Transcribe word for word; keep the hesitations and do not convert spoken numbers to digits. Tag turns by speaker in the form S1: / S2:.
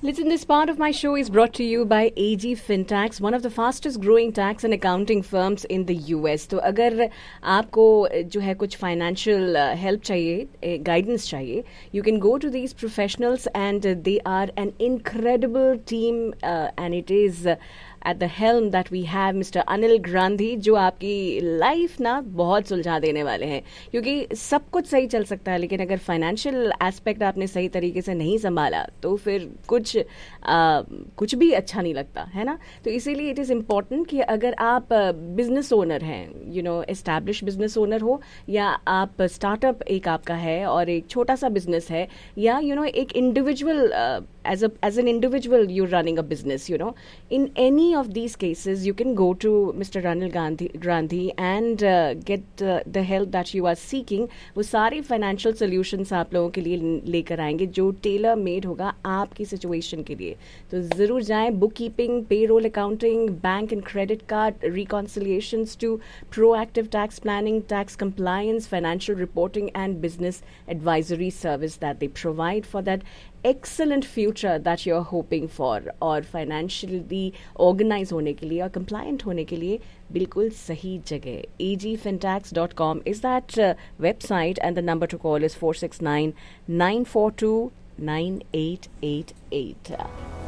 S1: Listen, this part of my show is brought to you by A G Fintax, one of the fastest growing tax and accounting firms in the U S. तो अगर आपको जो है कुछ financial help चाहिए, guidance चाहिए, you can go to these professionals and they are an incredible team uh, and it is uh, at the helm that we have Mister Anil Grandhi, जो आपकी लाइफ ना बहुत सुलझा देने वाले हैं. क्योंकि सब कुछ सही चल सकता है लेकिन अगर फाइनेंशियल एस्पेक्ट आपने सही तरीके से नहीं संभाला तो फिर कुछ आ, कुछ भी अच्छा नहीं लगता है ना. तो इसीलिए इट इज़ इम्पॉर्टेंट कि अगर आप बिजनेस ओनर हैं, you know establish business owner हो, या आप स्टार्टअप एक आपका है और एक छोटा सा बिजनेस है, या यू you नो know, एक individual as a as an individual you're running a business, you know, in any of these cases you can go to Mister Anil Gandhi Grandhi and uh, get uh, the help that you are seeking. वो सारे financial solutions आप लोगों के लिए लेकर आएंगे जो tailor made होगा आपकी सिचुएशन के लिए. तो ज़रूर जाएं. Book keeping, payroll accounting, bank and credit card reconciliations to proactive tax planning, tax compliance, financial reporting and business advisory service that they provide for that excellent future that you're hoping for. और financially organize होने के लिए और compliant होने के लिए बिल्कुल सही जगह. A G fintax dot com is that uh, website and the number to call is four six nine nine four two nine eight eight eight.